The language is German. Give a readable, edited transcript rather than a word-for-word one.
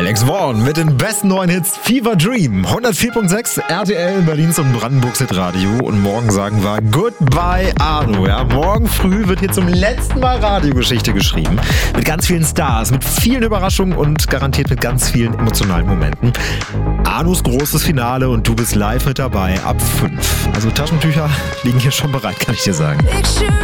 Alex Vaughn mit den besten neuen Hits Fever Dream. 104.6 RTL, Berlins und Brandenburgs Hitradio. Und morgen sagen wir Goodbye Arno. Ja, morgen früh wird hier zum letzten Mal Radiogeschichte geschrieben. Mit ganz vielen Stars, mit vielen Überraschungen und garantiert mit ganz vielen emotionalen Momenten. Arnos großes Finale und du bist live mit dabei ab 5. Also Taschentücher liegen hier schon bereit, kann ich dir sagen.